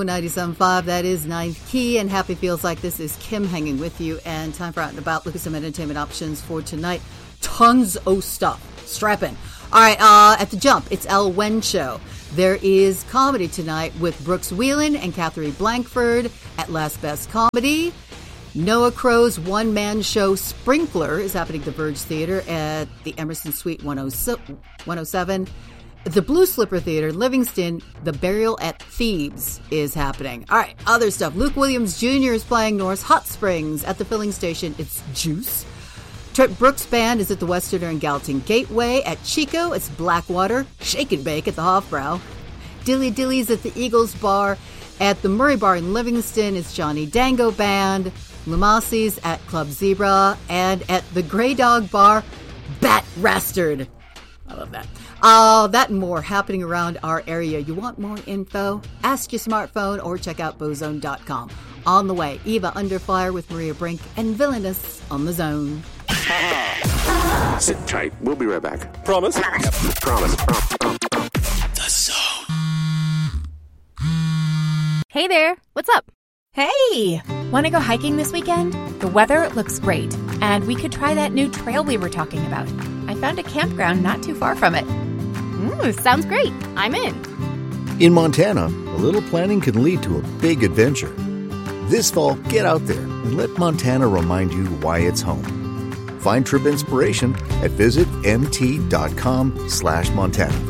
97.5, that is Ninth Key, and Happy Feels Like. This is Kim hanging with you, and time for Out and About. Look at some entertainment options for tonight. Tons of stuff. Strap in. All right, at the Jump, it's El Wen Show. There is comedy tonight with Brooks Wheelan and Catherine Blankford at Last Best Comedy. Noah Crow's one-man show Sprinkler is happening at the Verge Theater at the Emerson Suite 107. The Blue Slipper Theater, Livingston, The Burial at Thebes is happening. All right, other stuff. Luke Williams Jr. is playing Norris Hot Springs at the filling station. It's Juice. Trent Brooks Band is at the Westerner and Gallatin Gateway. At Chico, it's Blackwater. Shake and Bake at the Hofbrau. Dilly Dilly's at the Eagles Bar. At the Murray Bar in Livingston, it's Johnny Dango Band. Lumasi's at Club Zebra. And at the Grey Dog Bar, Bat Rastard. I love that. That and more happening around our area. You want more info? Ask your smartphone or check out bozone.com. On the way, Eva Under Fire with Maria Brink and Villainous on the Zone. Sit tight. We'll be right back. Promise? Yep. Promise. The Zone. Hey there. What's up? Hey! Want to go hiking this weekend? The weather looks great, and we could try that new trail we were talking about. I found a campground not too far from it. Sounds great. I'm in. In Montana, a little planning can lead to a big adventure. This fall, get out there and let Montana remind you why it's home. Find trip inspiration at visitmt.com/Montana.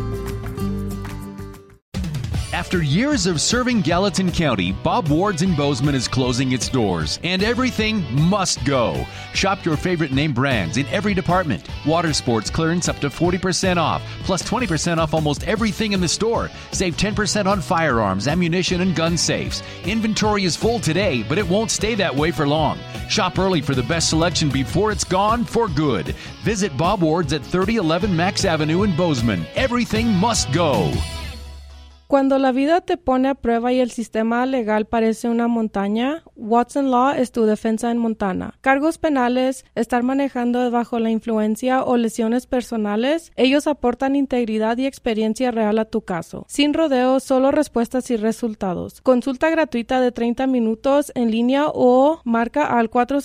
After years of serving Gallatin County, Bob Ward's in Bozeman is closing its doors, and everything must go. Shop your favorite name brands in every department. Water sports clearance up to 40% off, plus 20% off almost everything in the store. Save 10% on firearms, ammunition, and gun safes. Inventory is full today, but it won't stay that way for long. Shop early for the best selection before it's gone for good. Visit Bob Ward's at 3011 Max Avenue in Bozeman. Everything must go. Cuando la vida te pone a prueba y el sistema legal parece una montaña, Watson Law es tu defensa en Montana. Cargos penales, estar manejando bajo la influencia o lesiones personales, ellos aportan integridad y experiencia real a tu caso. Sin rodeos, solo respuestas y resultados. Consulta gratuita de 30 minutos en línea o marca al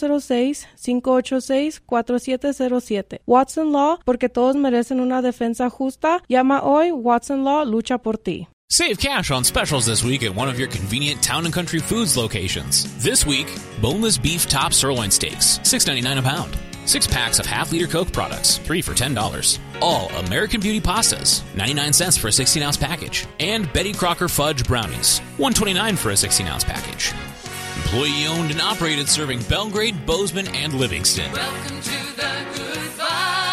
406-586-4707. Watson Law, porque todos merecen una defensa justa. Llama hoy, Watson Law lucha por ti. Save cash on specials this week at one of your convenient Town & Country Foods locations. This week, boneless beef top sirloin steaks, $6.99 a pound. 6 packs of half-liter Coke products, 3 for $10. All American Beauty pastas, 99 cents for a 16-ounce package. And Betty Crocker Fudge brownies, $1.29 for a 16-ounce package. Employee-owned and operated, serving Belgrade, Bozeman, and Livingston. Welcome to the Good Fight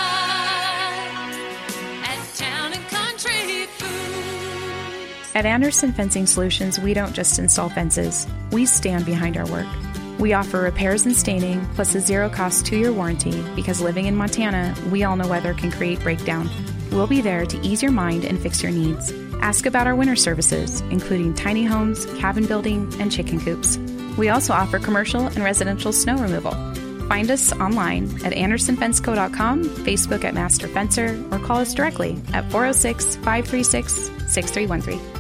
at Town & Country Foods. At Anderson Fencing Solutions, we don't just install fences. We stand behind our work. We offer repairs and staining, plus a zero-cost 2-year warranty, because living in Montana, we all know weather can create breakdown. We'll be there to ease your mind and fix your needs. Ask about our winter services, including tiny homes, cabin building, and chicken coops. We also offer commercial and residential snow removal. Find us online at AndersonFenceCo.com, Facebook at Master Fencer, or call us directly at 406-536-6313.